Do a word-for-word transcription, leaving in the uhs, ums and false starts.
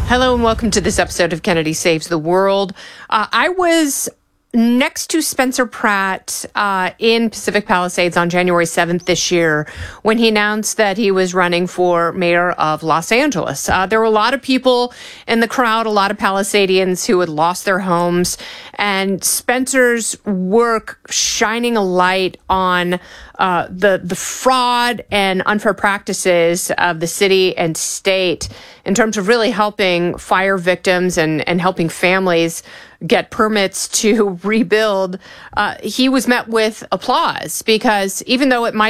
Hello and welcome to this episode of Kennedy Saves the World. Uh, I was next to Spencer Pratt uh, in Pacific Palisades on January seventh this year when he announced that he was running for mayor of Los Angeles. Uh, there were a lot of people in the crowd, a lot of Palisadians who had lost their homes, and Spencer's work shining a light on uh, the the fraud and unfair practices of the city and state in terms of really helping fire victims and, and helping families get permits to rebuild. Uh, he was met with applause because even though it might